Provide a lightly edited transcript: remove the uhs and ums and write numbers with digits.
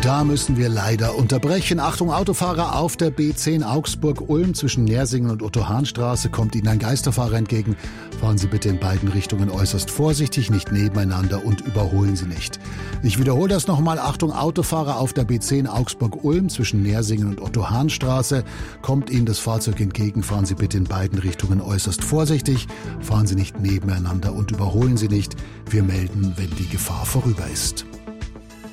Da müssen wir leider unterbrechen. Achtung Autofahrer, auf der B10 Augsburg-Ulm zwischen Nersingen und Otto-Hahn-Straße kommt Ihnen ein Geisterfahrer entgegen. Fahren Sie bitte in beiden Richtungen äußerst vorsichtig, nicht nebeneinander und überholen Sie nicht. Ich wiederhole das nochmal. Achtung Autofahrer, auf der B10 Augsburg-Ulm zwischen Nersingen und Otto-Hahn-Straße kommt Ihnen das Fahrzeug entgegen. Fahren Sie bitte in beiden Richtungen äußerst vorsichtig. Fahren Sie nicht nebeneinander und überholen Sie nicht. Wir melden, wenn die Gefahr vorüber ist.